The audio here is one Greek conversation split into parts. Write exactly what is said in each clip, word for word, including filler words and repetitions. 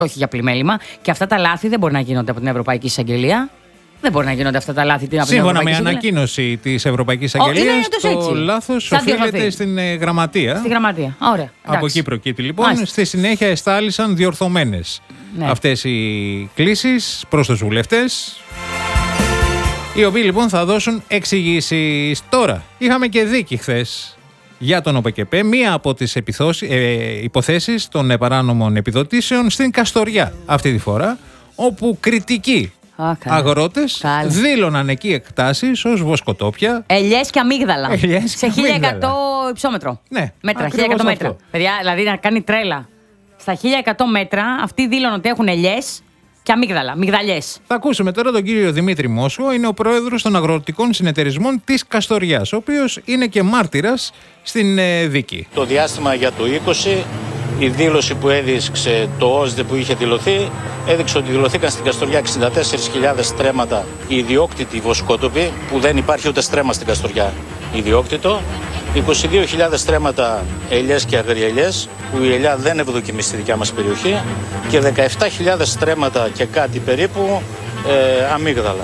όχι για πλημέλημα. Και αυτά τα λάθη δεν μπορεί να γίνονται από την Ευρωπαϊκή Εισαγγελία. Δεν μπορεί να γίνονται αυτά τα λάθη. Σύμφωνα με ανακοίνωση της Ευρωπαϊκής Εισαγγελίας, το λάθος οφείλεται στην ε, γραμματεία. Στη γραμματεία. Ωραία. Από εντάξει. Εκεί προκύπτει λοιπόν. Μάλιστα. Στη συνέχεια εστάλησαν διορθωμένες ναι. αυτές οι κλήσεις προς τους βουλευτές, οι οποίοι λοιπόν θα δώσουν εξηγήσεις. Τώρα, είχαμε και δίκη χθες για τον ΟΠΕΚΕΠΕ, μία από τις επιθώσεις, ε, υποθέσεις των παράνομων επιδοτήσεων στην Καστοριά αυτή τη φορά, όπου κριτικοί oh, αγρότες καλά. δήλωναν εκεί εκτάσεις ως βοσκοτόπια. Ελιές και αμύγδαλα. Ελιές σε χίλια εκατό υψόμετρο. Ναι, μέτρα, χίλια εκατό μέτρα. Παιδιά, δηλαδή να κάνει τρέλα. Στα χίλια εκατό μέτρα αυτοί δήλωναν ότι έχουν ελιές και αμύγδαλα, μυγδαλιές. Θα ακούσουμε τώρα τον κύριο Δημήτρη Μόσχο, είναι ο πρόεδρος των αγροτικών συνεταιρισμών της Καστοριάς, ο οποίος είναι και μάρτυρας στην ε, δίκη. Το διάστημα για το είκοσι, η δήλωση που έδειξε το ΟΣΔΕ που είχε δηλωθεί, έδειξε ότι δηλωθήκαν στην Καστοριά εξήντα τέσσερις χιλιάδες στρέμματα οι ιδιόκτητοι βοσκότοποι, που δεν υπάρχει ούτε στρέμμα στην Καστοριά ιδιόκτητο, είκοσι δύο χιλιάδες στρέμματα ελιές και αγριελιές, που η ελιά δεν ευδοκιμεί στη δικιά μας περιοχή, και δεκαεπτά χιλιάδες στρέμματα και κάτι περίπου ε, αμύγδαλα.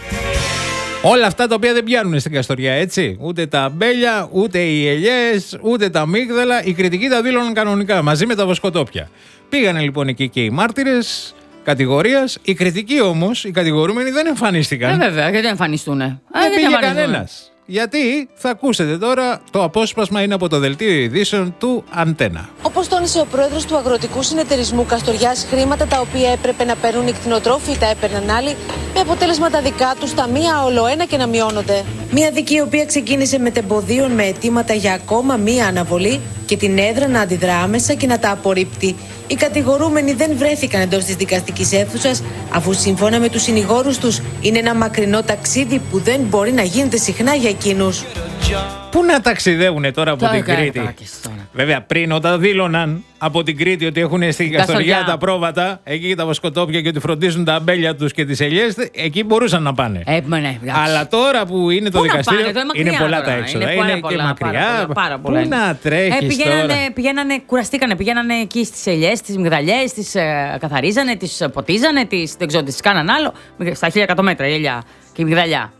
Όλα αυτά τα οποία δεν πιάνουν στην Καστοριά, έτσι. Ούτε τα αμπέλια, ούτε οι ελιές, ούτε τα αμύγδαλα. Οι κριτικοί τα δήλωναν κανονικά μαζί με τα βοσκοτόπια. Πήγανε λοιπόν εκεί και οι μάρτυρες κατηγορίας. Οι κριτικοί όμως, οι κατηγορούμενοι, δεν εμφανίστηκαν. Ε, βέβαια, γιατί δεν εμφανιστούνε. Δεν πήγε κανένας. Γιατί θα ακούσετε τώρα, το απόσπασμα είναι από το δελτίο ειδήσεων του Αντένα. Όπως τόνισε ο πρόεδρος του Αγροτικού Συνεταιρισμού Καστοριάς, χρήματα τα οποία έπρεπε να παίρνουν οι κτηνοτρόφοι τα έπαιρναν άλλοι, με αποτέλεσμα τα δικά τους τα μία ολοένα και να μειώνονται. Μια δίκη η οποία ξεκίνησε με τεμποδίων με αιτήματα για ακόμα μία αναβολή και την έδρα να αντιδρά άμεσα και να τα απορρίπτει. Οι κατηγορούμενοι δεν βρέθηκαν εντός της δικαστικής αίθουσας, αφού σύμφωνα με τους συνηγόρους τους είναι ένα μακρινό ταξίδι που δεν μπορεί να γίνεται συχνά για εκείνους. Πού να ταξιδεύουν τώρα από την Κρήτη? Βέβαια, πριν όταν δήλωναν από την Κρήτη ότι έχουν στην Καστοριά τα πρόβατα, εκεί τα βοσκοτόπια και ότι φροντίζουν τα αμπέλια τους και τις ελιές, εκεί μπορούσαν να πάνε. Ε, ναι, αλλά τώρα που είναι το πού δικαστήριο, πάνε, είναι, είναι πολλά τώρα, τα έξοδα. Είναι, είναι πολλά, και μακριά. Πάρα πολλά, πάρα πολλά. Πού να τρέχεις ε, πηγαίνανε, τώρα? Πηγαίνανε, κουραστήκανε, πηγαίνανε εκεί στις ελιές, τις μυγδαλιές, τις ε, καθαρίζανε, τις ποτίζανε, τις, δεν ξέρω, τις κάναν άλλο. Στα χίλια εκατό μέτρα η ελιά και η μυγδαλιά.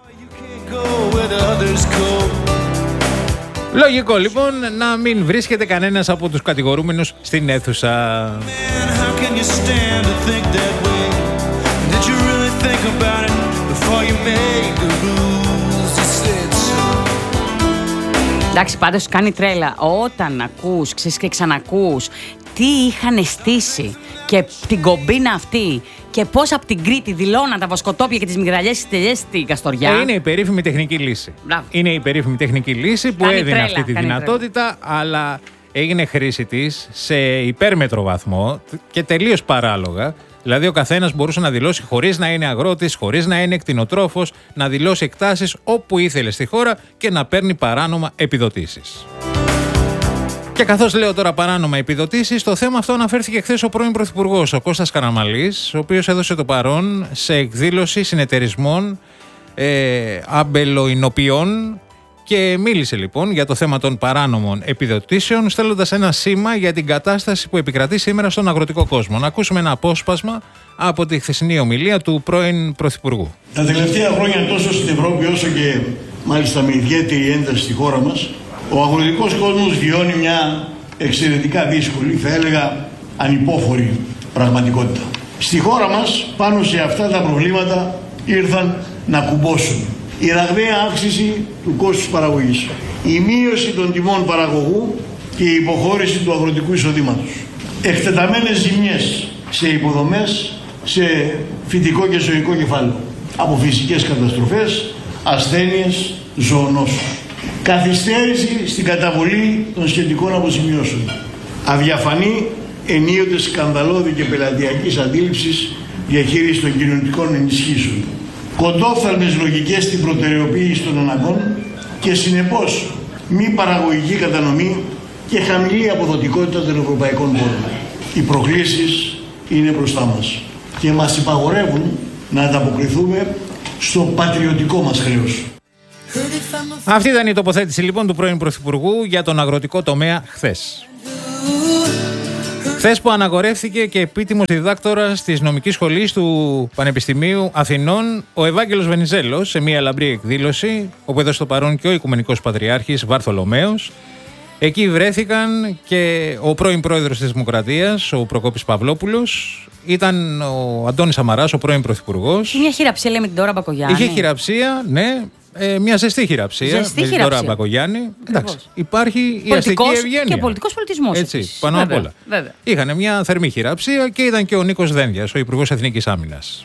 Λογικό λοιπόν να μην βρίσκεται κανένας από τους κατηγορούμενους στην αίθουσα. Εντάξει, πάντως κάνει τρέλα όταν ακούς, ξέρεις και ξανακούς τι είχαν στήσει και την κομπίνα αυτή και πώς από την Κρήτη δηλώναν τα βοσκοτόπια και τις μυγδαλιές στις τελειές στην Καστοριά. Ε, είναι η περίφημη τεχνική λύση. Μπράβο. Είναι η περίφημη τεχνική λύση που κάνει έδινε τρέλα, αυτή τη δυνατότητα, τρέλα. Αλλά έγινε χρήση της σε υπέρμετρο βαθμό και τελείως παράλογα. Δηλαδή ο καθένας μπορούσε να δηλώσει χωρίς να είναι αγρότης, χωρίς να είναι κτηνοτρόφος, να δηλώσει εκτάσεις όπου ήθελε στη χώρα και να παίρνει παράνομα επιδοτήσεις. Και καθώς λέω τώρα παράνομα επιδοτήσεις, το θέμα αυτό αναφέρθηκε χθες ο πρώην Πρωθυπουργός, ο Κώστας Καραμανλής, ο οποίος έδωσε το παρόν σε εκδήλωση συνεταιρισμών ε, αμπελοεινοποιών και μίλησε λοιπόν για το θέμα των παράνομων επιδοτήσεων, στέλνοντας ένα σήμα για την κατάσταση που επικρατεί σήμερα στον αγροτικό κόσμο. Να ακούσουμε ένα απόσπασμα από τη χθεσινή ομιλία του πρώην Πρωθυπουργού. Τα τελευταία χρόνια τόσο στην Ευρώπη όσο και μάλιστα με ιδιαίτερη ένταση στη χώρα μας, ο αγροτικός κόσμος βιώνει μια εξαιρετικά δύσκολη, θα έλεγα ανυπόφορη πραγματικότητα. Στη χώρα μας πάνω σε αυτά τα προβλήματα ήρθαν να κουμπώσουν η ραγδαία αύξηση του κόστους παραγωγής, η μείωση των τιμών παραγωγού και η υποχώρηση του αγροτικού εισοδήματος, εκτεταμένες ζημιές σε υποδομές, σε φυτικό και ζωικό κεφάλαιο, από φυσικές καταστροφές, ασθένειες, ζωονόσους, καθυστέρηση στην καταβολή των σχετικών αποζημιώσεων, αδιαφανή, ενίοτε σκανδαλώδη και πελατειακής αντίληψης διαχείριση των κοινωνικών ενισχύσεων, κοντόφθαλμες λογικές στην προτεραιοποίηση των αναγκών και συνεπώς μη παραγωγική κατανομή και χαμηλή αποδοτικότητα των ευρωπαϊκών πόρων. Οι προκλήσεις είναι μπροστά μας και μας υπαγορεύουν να ανταποκριθούμε στο πατριωτικό μας χρέος. Αυτή ήταν η τοποθέτηση λοιπόν του πρώην Πρωθυπουργού για τον αγροτικό τομέα χθες. Χθες που αναγορεύθηκε και επίτιμος διδάκτορας της νομικής σχολής του Πανεπιστημίου Αθηνών, ο Ευάγγελος Βενιζέλος, σε μια λαμπρή εκδήλωση, όπου έδωσε το παρόν και ο Οικουμενικός Πατριάρχης Βαρθολομαίος. Εκεί βρέθηκαν και ο πρώην πρόεδρος της Δημοκρατίας, ο Προκόπης Παυλόπουλος, ήταν ο Αντώνης Σαμαράς, ο πρώην πρωθυπουργός. Μια χειραψία, λέμε, την Δώρα Μπακογιάννη. Είχε χειραψία, ναι. Ε, μια ζεστή χειραψία ζεστή με την Δώρα Μπακογιάννη. Εντάξει, υπάρχει η αστική ευγένεια. Και πολιτικός πολιτισμός. Έτσι, πάνω απ' όλα. Είχαν μια θερμή χειραψία και ήταν και ο Νίκος Δένδιας, ο Υπουργός Εθνικής Άμυνας.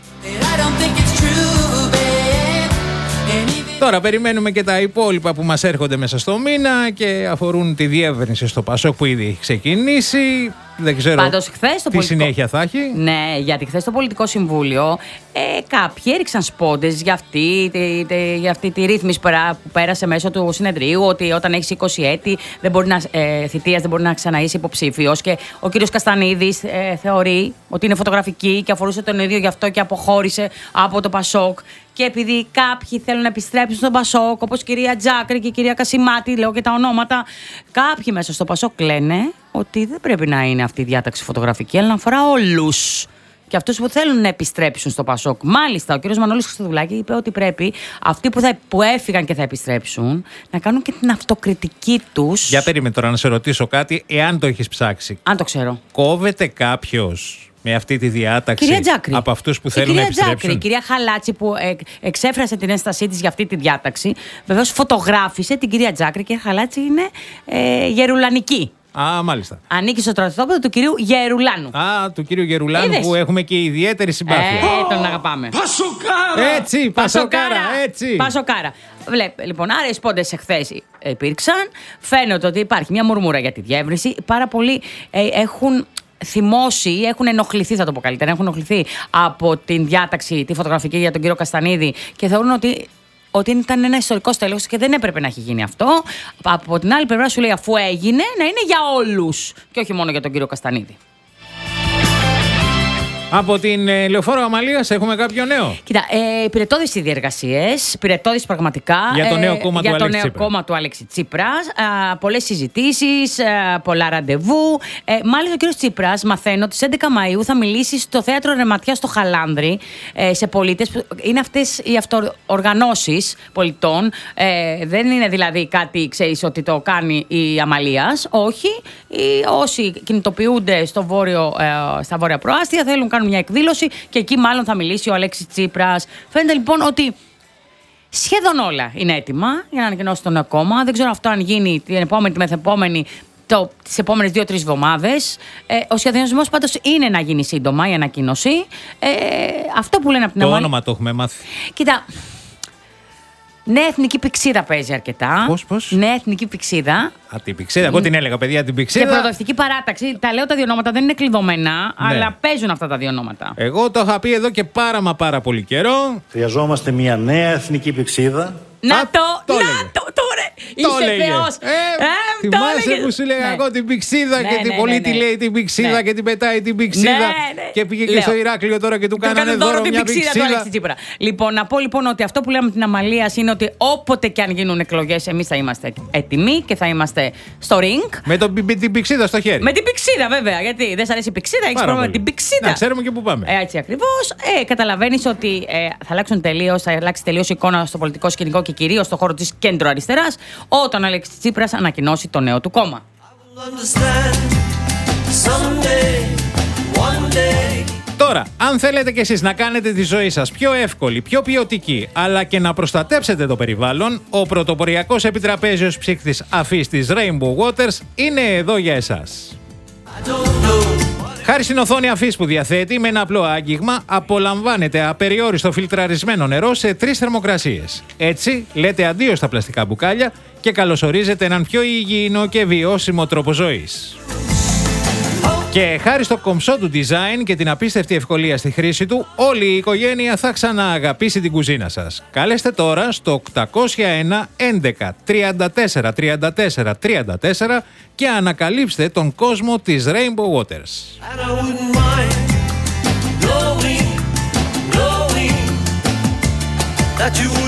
Τώρα περιμένουμε και τα υπόλοιπα που μας έρχονται μέσα στο μήνα και αφορούν τη διεύρυνση στο ΠΑΣΟΚ που ήδη έχει ξεκινήσει. Δεν ξέρω Πάντως, χθες το τι πολιτικό... συνέχεια θα έχει. Ναι, γιατί χθες στο Πολιτικό Συμβούλιο ε, κάποιοι έριξαν σπόντες για αυτή, τη, τη, για αυτή τη ρύθμιση που πέρασε μέσω του συνεδρίου, ότι όταν έχεις είκοσι έτη δεν μπορεί να, ε, θητείας δεν μπορεί να ξαναείσαι υποψήφιος. Και ο κύριος Καστανίδης ε, θεωρεί ότι είναι φωτογραφική και αφορούσε τον ίδιο, γι' αυτό και αποχώρησε από το ΠΑΣΟΚ. Και επειδή κάποιοι θέλουν να επιστρέψουν στον ΠΑΣΟΚ, όπως η κυρία Τζάκρη και η κυρία Κασιμάτη, λέω και τα ονόματα, κάποιοι μέσα στο ΠΑΣΟΚ λένε ότι δεν πρέπει να είναι αυτή η διάταξη φωτογραφική, αλλά να αφορά όλους. Και αυτούς που θέλουν να επιστρέψουν στο ΠΑΣΟΚ. Μάλιστα, ο κύριος Μανώλης Χριστοδουλάκη είπε ότι πρέπει αυτοί που, θα, που έφυγαν και θα επιστρέψουν να κάνουν και την αυτοκριτική τους. Για περίμενε τώρα να σε ρωτήσω κάτι, εάν το έχεις ψάξει. Αν το ξέρω. Κόβεται κάποιος με αυτή τη διάταξη από αυτούς που θέλουν να επιστρέψουν? Τζάκρη, η κυρία Χαλάτση που ε, εξέφρασε την ένστασή της για αυτή τη διάταξη, βεβαίως φωτογράφησε την κυρία Τζάκρη. Η κυρία Χαλάτση είναι ε, γερουλανική. Α, μάλιστα. Ανήκει στο στρατόπεδο του κυρίου Γερουλάνου. Α, του κυρίου Γερουλάνου. Είδες, που έχουμε και ιδιαίτερη συμπάθεια. Ε, τον αγαπάμε. Πασοκάρα! Έτσι, πασοκάρα, έτσι. Πασοκάρα. Βλέπε, λοιπόν, άρα οι σπόντες εχθές υπήρξαν. Φαίνεται ότι υπάρχει μια μουρμούρα για τη διεύρυνση. Πάρα πολλοί ε, έχουν θυμώσει ή έχουν ενοχληθεί, θα το πω καλύτερα, έχουν ενοχληθεί από την διάταξη, τη φωτογραφική για τον κύριο Καστανίδη και θεωρούν ότι ότι ήταν ένα ιστορικό τέλος και δεν έπρεπε να έχει γίνει αυτό. Από την άλλη πλευρά σου λέει, αφού έγινε, να είναι για όλους και όχι μόνο για τον κύριο Καστανίδη. Από την ε, Λεωφόρο Αμαλίας έχουμε κάποιο νέο. Κοίτα, ε, πυρετώδεις οι διεργασίες, πυρετώδεις πραγματικά. Για το νέο κόμμα, ε, του, για το Αλέξη νέο κόμμα του Αλέξη Τσίπρας. Ε, πολλές συζητήσεις, ε, πολλά ραντεβού. Ε, μάλιστα ο κύριος Τσίπρας, μαθαίνω ότι στις έντεκα Μαΐου θα μιλήσει στο Θέατρο Ρεματιά στο Χαλάνδρη ε, σε πολίτες. Είναι αυτές οι αυτοοργανώσεις πολιτών. Ε, δεν είναι δηλαδή κάτι, ξέρεις, ότι το κάνει η Αμαλίας. Όχι. Οι, όσοι κινητοποιούνται στο βόρειο, ε, στα βόρεια προάστια θέλουν να κάνουν μια εκδήλωση και εκεί μάλλον θα μιλήσει ο Αλέξης Τσίπρας. Φαίνεται λοιπόν ότι σχεδόν όλα είναι έτοιμα για να ανακοινώσει το νέο κόμμα. Δεν ξέρω αυτό αν γίνει την επόμενη, τη μεθεπόμενη, το, τις επόμενες δύο-τρεις εβδομάδες. Ε, ο σχεδιασμός πάντως είναι να γίνει σύντομα η ανακοίνωση. Ε, αυτό που λένε από την Το Αμαλία... όνομα το έχουμε μάθει. Κοίτα. Ναι, εθνική πηξίδα παίζει αρκετά. Πώς, πώς? Ναι, εθνική πηξίδα. Α, την πηξίδα. Εγώ την έλεγα, παιδιά, την πηξίδα. Και προοδευτική παράταξη. Τα λέω τα δύο ονόματα, δεν είναι κλειδωμένα, ναι, αλλά παίζουν αυτά τα δύο ονόματα. Εγώ το είχα πει εδώ και πάρα μα πάρα πολύ καιρό. Χρειαζόμαστε μια νέα εθνική πηξίδα. Να Α, το, το να λέγε. το, τώρα. Είσαι θεός. Ε, ε, θυμάσαι που σου λέγα ναι. εγώ την πηξίδα Ναι, και ναι, την ναι, πολίτη ναι. λέει την πηξίδα Ναι. και την πετάει την πηξίδα. Ναι, ναι. Και πήγε και Λέω. στο Ηράκλειο τώρα και του Του κάνανε δώρο δώρο την μια πηξίδα του Αλέξη Τσίπρα. Λοιπόν, να πω λοιπόν ότι αυτό που λέμε με την Αμαλία είναι ότι όποτε και αν γίνουν εκλογές, εμείς θα είμαστε έτοιμοι και θα είμαστε στο ring. Με το, με την πηξίδα στο χέρι. Με την πηξίδα, βέβαια. Γιατί δεν σ' αρέσει η πηξίδα, έχεις Πάρα πρόβλημα με πολύ. την πηξίδα. Να ξέρουμε και πού πάμε. Ε, έτσι ακριβώς. Ε, καταλαβαίνεις ότι ε, θα αλλάξουν τελείως, θα αλλάξει τελείως η εικόνα στο πολιτικό σκηνικό και κυρίως στο χώρο της κέντρο-αριστεράς όταν ο Αλέξης Τσίπρας ανακοινώσει το νέο του κόμμα. Τώρα, αν θέλετε κι εσείς να κάνετε τη ζωή σας πιο εύκολη, πιο ποιοτική, αλλά και να προστατέψετε το περιβάλλον, ο πρωτοποριακός επιτραπέζιος ψύκτης αφής της Rainbow Waters είναι εδώ για εσάς. Χάρη στην οθόνη αφής που διαθέτει, με ένα απλό άγγιγμα απολαμβάνετε απεριόριστο φιλτραρισμένο νερό σε τρεις θερμοκρασίες. Έτσι, λέτε αντίο στα πλαστικά μπουκάλια και καλωσορίζετε έναν πιο υγιεινό και βιώσιμο τρόπο ζωής. Και χάρη στο κομψό του design και την απίστευτη ευκολία στη χρήση του, όλη η οικογένεια θα ξανααγαπήσει την κουζίνα σας. Καλέστε τώρα στο οκτακόσια ένα έντεκα τριάντα τέσσερα τριάντα τέσσερα τριάντα τέσσερα και ανακαλύψτε τον κόσμο της Rainbow Waters.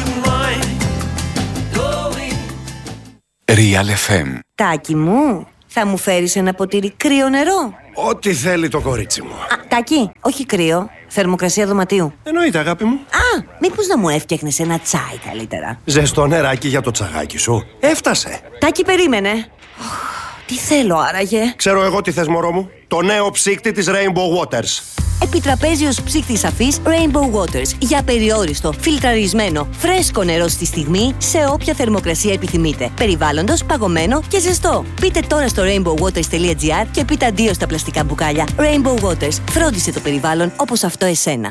Real εφ εμ. Τάκι μου, Θα μου φέρεις ένα ποτήρι κρύο νερό? Ό,τι θέλει το κορίτσι μου. Α, Τάκη, όχι κρύο. Θερμοκρασία δωματίου. Εννοείται, αγάπη μου. Α, μήπως να μου έφτιαχνες ένα τσάι καλύτερα? Ζεστό νεράκι για το τσαγάκι σου. Έφτασε. Τάκη, περίμενε. Τι θέλω άραγε? Ξέρω εγώ τι θες, μωρό μου. Το νέο ψύκτη της Rainbow Waters. Επιτραπέζιος ψύκτης αφής Rainbow Waters. Για περιόριστο, φιλτραρισμένο, φρέσκο νερό στη στιγμή, σε όποια θερμοκρασία επιθυμείτε. Περιβάλλοντος, παγωμένο και ζεστό. Μπείτε τώρα στο rainbow waters τελεία gr και πείτε αντίο στα πλαστικά μπουκάλια. Rainbow Waters. Φρόντισε το περιβάλλον όπως αυτό εσένα.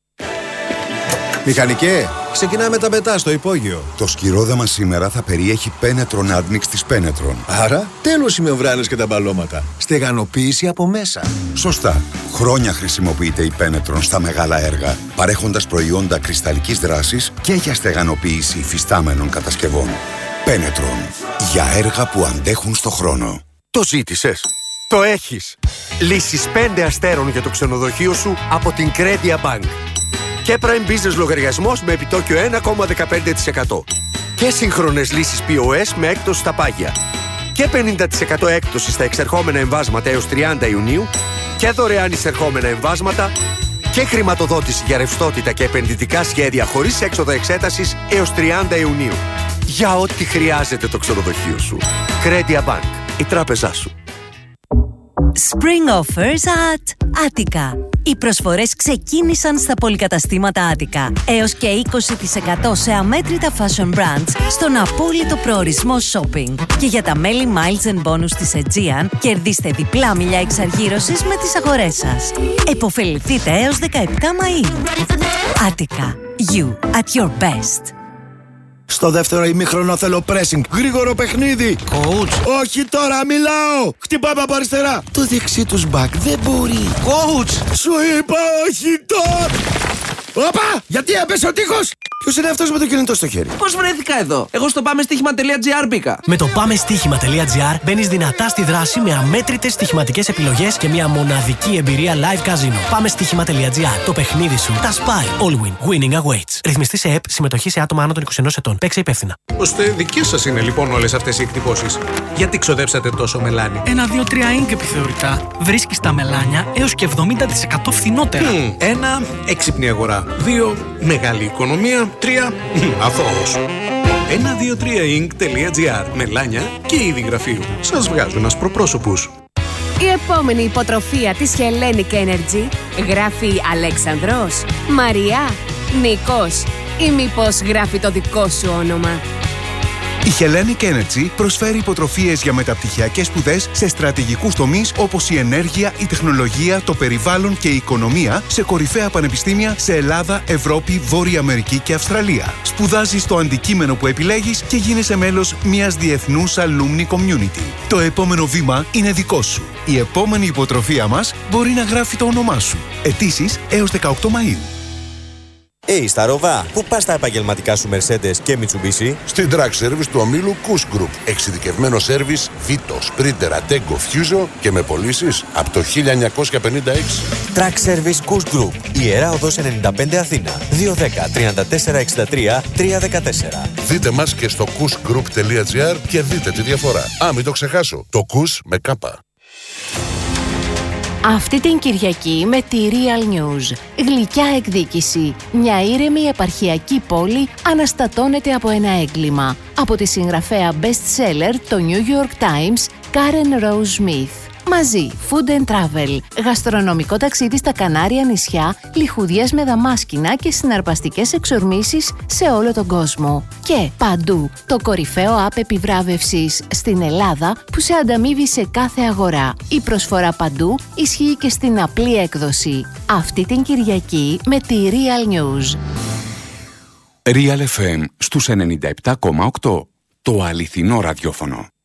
Μηχανικέ, ξεκινάμε τα πετά στο υπόγειο. Το σκυρόδεμα σήμερα θα περιέχει Penetron Admix της Penetron. Άρα, τέλος οι μεμβράνες και τα μπαλώματα. Στεγανοποίηση από μέσα. Σωστά. Χρόνια χρησιμοποιείται η Penetron στα μεγάλα έργα, παρέχοντας προϊόντα κρυσταλλικής δράσης και για στεγανοποίηση υφιστάμενων κατασκευών. Penetron. Για έργα που αντέχουν στο χρόνο. Το ζήτησες. Το έχεις. Λύσεις πέντε αστέρων για το ξενοδοχείο σου από την Credia Bank. Και Prime Business λογαριασμός με επιτόκιο ένα κόμμα δεκαπέντε τοις εκατό. Και σύγχρονες λύσεις πι ο ες με έκπτωση στα πάγια. Και πενήντα τοις εκατό έκπτωση στα εξερχόμενα εμβάσματα έως τριάντα Ιουνίου. Και δωρεάν εισερχόμενα εμβάσματα. Και χρηματοδότηση για ρευστότητα και επενδυτικά σχέδια χωρίς έξοδα εξέτασης έως τριάντα Ιουνίου. Για ό,τι χρειάζεται το ξενοδοχείο σου. Credia Bank. Η τράπεζά σου. Spring offers at Attica. Οι προσφορές ξεκίνησαν στα πολυκαταστήματα Attica. Έως και είκοσι τοις εκατό σε αμέτρητα fashion brands στον απόλυτο προορισμό shopping. Και για τα μέλη Miles and Bonus της Aegean, κερδίστε διπλά μιλιά εξαργύρωσης με τις αγορές σας. Εποφεληθείτε έως δεκαεπτά Μαΐου. Attica. You at your best. Στο δεύτερο ημίχρονο θέλω pressing. Γρήγορο παιχνίδι. Coach. Όχι τώρα, μιλάω. Χτυπάμε από αριστερά. Το δεξί τους μπακ δεν μπορεί. Coach. Σου είπα όχι τώρα. Όπα! Γιατί έπεσε ο τείχος! Ποιος είναι αυτός με το κινητό στο χέρι? Πώς βρέθηκα εδώ? Εγώ στο πάμε στοίχημα τελεία gr μπήκα. Με το πάμε στοίχημα τελεία gr μπαίνεις δυνατά στη δράση με αμέτρητες στοιχηματικές επιλογές και μια μοναδική εμπειρία live casino. Πάμε στοίχημα τελεία gr. Το παιχνίδι σου τα σπάει. All win. Winning awaits. Ρυθμιστή σε ΕΠ. Συμμετοχή σε άτομα άνω των είκοσι ενός ετών. Παίξε υπεύθυνα. Ώστε δικές σας είναι λοιπόν όλες αυτές οι εκτυπώσεις. Γιατί ξοδέψατε τόσο μελάνι? Ένα, δύο, τρία ink επιθεωρητά. Βρίσκεις τα μελάνια έως και εβδομήντα τοις εκατό φθηνότερα. Mm, ένα, έξυπνη αγορά. Δύο, μεγάλη οικονομία. Τρία, αθώος. ένα δύο τρία ink τελεία gr. Μελάνια και είδη γραφείου. Σας βγάζουν ασπροπρόσωπους. Η επόμενη υποτροφία της Hellenic Energy γράφει Αλέξανδρος, Μαριά, Νίκος ή μήπως γράφει το δικό σου όνομα? Η Hellenic Energy προσφέρει υποτροφίες για μεταπτυχιακές σπουδές σε στρατηγικούς τομείς όπως η ενέργεια, η τεχνολογία, το περιβάλλον και η οικονομία σε κορυφαία πανεπιστήμια σε Ελλάδα, Ευρώπη, Βόρεια Αμερική και Αυστραλία. Σπουδάζεις το αντικείμενο που επιλέγεις και γίνεσαι μέλος μιας διεθνούς alumni community. Το επόμενο βήμα είναι δικό σου. Η επόμενη υποτροφία μας μπορεί να γράφει το όνομά σου. Αιτήσεις έως δεκαοκτώ Μαΐου. Hey, στα Ροβά, πού πας τα επαγγελματικά σου Mercedes και Mitsubishi? Στην Track Service του ομίλου Kush Group. Εξειδικευμένο σέρβις Vito, Sprinter, Ateco, Fuso και με πωλήσεις από το χίλια εννιακόσια πενήντα έξι. Track Service Kush Group. Ιερά Οδός ενενήντα πέντε Αθήνα. δύο ένα μηδέν, τρία τέσσερα έξι τρία, τρία ένα τέσσερα. Δείτε μας και στο kush group τελεία gr και δείτε τη διαφορά. Α, μην το ξεχάσω. Το Kush με κάπα. Αυτή την Κυριακή με τη Real News. Γλυκιά εκδίκηση. Μια ήρεμη επαρχιακή πόλη αναστατώνεται από ένα έγκλημα. Από τη συγγραφέα best seller το New York Times, Karen Rose Smith. Μαζί, food and travel, γαστρονομικό ταξίδι στα Κανάρια νησιά, λιχουδιές με δαμάσκηνα και συναρπαστικές εξορμήσεις σε όλο τον κόσμο. Και παντού, το κορυφαίο app επιβράβευσης στην Ελλάδα που σε ανταμείβει σε κάθε αγορά. Η προσφορά παντού ισχύει και στην απλή έκδοση. Αυτή την Κυριακή με τη Real News. Real εφ εμ στους ενενήντα επτά κόμμα οκτώ. Το αληθινό ραδιόφωνο.